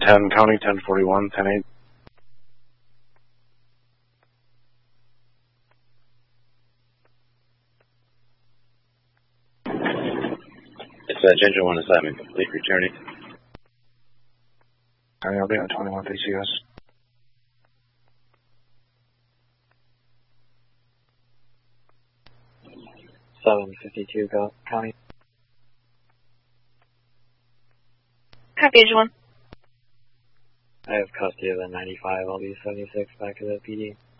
10 County, 1041, 10-8. It's Ginger 1 assignment complete, returning. Alright, I'll be on 21 PCS. County. Package 1. I have custody of the 95, I'll be 76 back to the PD.